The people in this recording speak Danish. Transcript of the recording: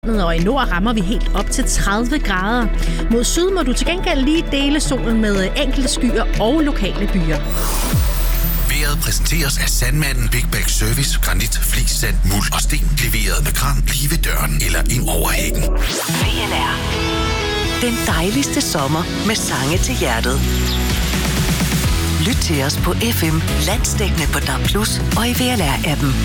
Og i nord rammer vi helt op til 30 grader. Mod syd må du til gengæld lige dele solen med enkelte skyer og lokale byer. Vejret præsenteres af Sandmanden Big Bag Service. Granit, flis, sand, muld og sten. Leveret med kran lige ved døren eller ind over hækken. VLR. Den dejligste sommer med sange til hjertet. Lyt til os på FM, landsdækkende på DAB+ og i VLR-appen.